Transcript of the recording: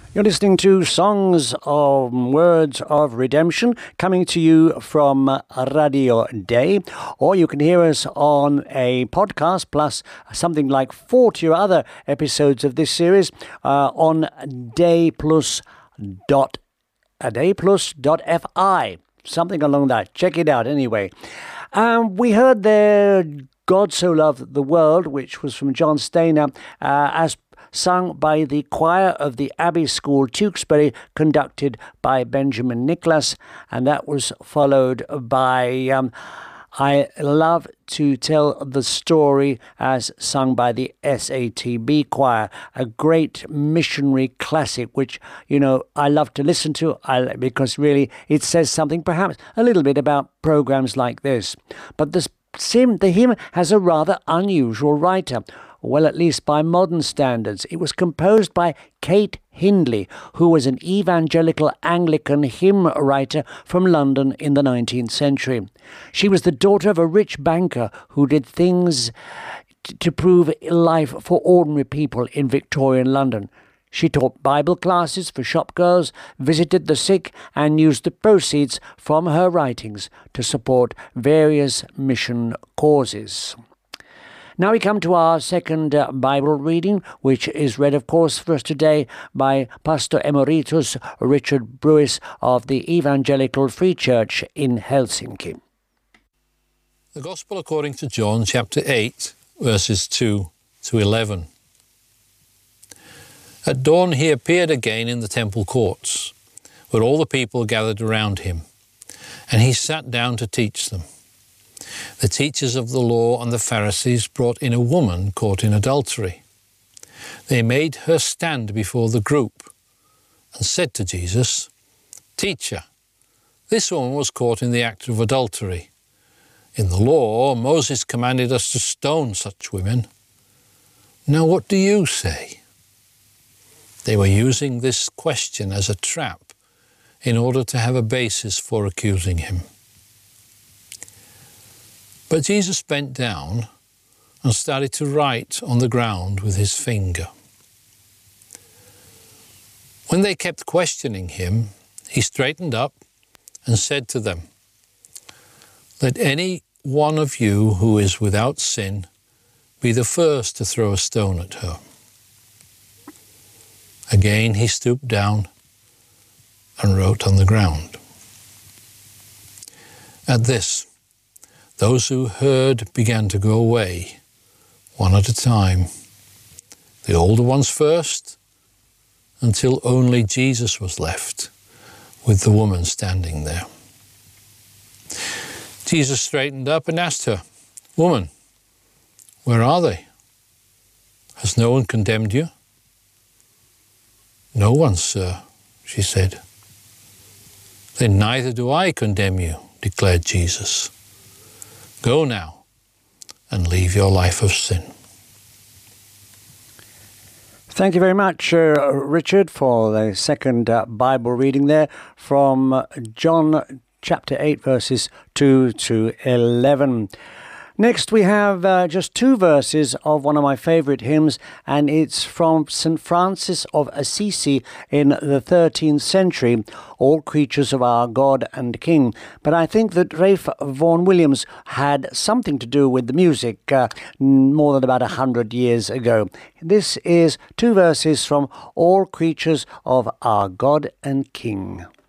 You're listening to Songs of Words of Redemption coming to you from Radio Day, or you can hear us on a podcast plus something like 40 other episodes of this series on dayplus.fi, something along that. Check it out anyway. We heard there God So Loved the World, which was from John Stainer, as sung by the choir of the Abbey School, Tewkesbury, conducted by Benjamin Nicholas, and that was followed by I Love to Tell the Story, as sung by the SATB choir, a great missionary classic, which, I love to listen to because really it says something perhaps a little bit about programs like this. But the hymn has a rather unusual writer. Well, at least by modern standards. It was composed by Kate Hindley, who was an evangelical Anglican hymn writer from London in the 19th century. She was the daughter of a rich banker who did things to prove life for ordinary people in Victorian London. She taught Bible classes for shopgirls, visited the sick, and used the proceeds from her writings to support various mission causes. Now we come to our second Bible reading, which is read, of course, for us today by Pastor Emeritus Richard Brewis of the Evangelical Free Church in Helsinki. The Gospel according to John, chapter 8, verses 2 to 11. At dawn he appeared again in the temple courts, where all the people gathered around him, and he sat down to teach them. The teachers of the law and the Pharisees brought in a woman caught in adultery. They made her stand before the group and said to Jesus, "Teacher, this woman was caught in the act of adultery. In the law, Moses commanded us to stone such women. Now what do you say?" They were using this question as a trap in order to have a basis for accusing him. But Jesus bent down and started to write on the ground with his finger. When they kept questioning him, he straightened up and said to them, "Let any one of you who is without sin be the first to throw a stone at her." Again he stooped down and wrote on the ground. At this, those who heard began to go away, one at a time, the older ones first, until only Jesus was left, with the woman standing there. Jesus straightened up and asked her, "Woman, where are they? Has no one condemned you?" "No one, sir," she said. "Then neither do I condemn you," declared Jesus. "Go now and leave your life of sin." Thank you very much, Richard, for the second Bible reading there from John chapter 8, verses 2 to 11. Next, we have just two verses of one of my favourite hymns, and it's from St. Francis of Assisi in the 13th century, "All Creatures of Our God and King." But I think that Ralph Vaughan Williams had something to do with the music more than about 100 years ago. This is two verses from "All Creatures of Our God and King."